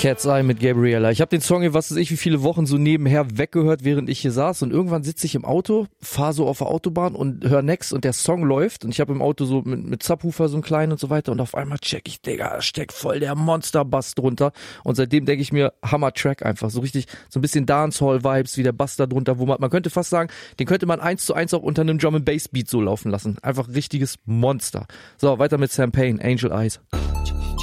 Cat's Eye mit Gabriella. Ich habe den Song hier, was weiß ich, wie viele Wochen so nebenher weggehört, während ich hier saß. Und irgendwann sitze ich im Auto, fahre so auf der Autobahn und höre Next und der Song läuft. Und ich habe im Auto so mit Subwoofer so einen kleinen und so weiter. Und auf einmal check ich, Digga, da steckt voll der Monster-Bass drunter. Und seitdem denke ich mir, Hammer-Track einfach. So richtig, so ein bisschen Dancehall-Vibes, wie der Bass da drunter, wo man könnte fast sagen, den könnte man 1:1 auch unter einem Drum-and-Bass-Beat so laufen lassen. Einfach richtiges Monster. So, weiter mit Sam Payne, Angel Eyes.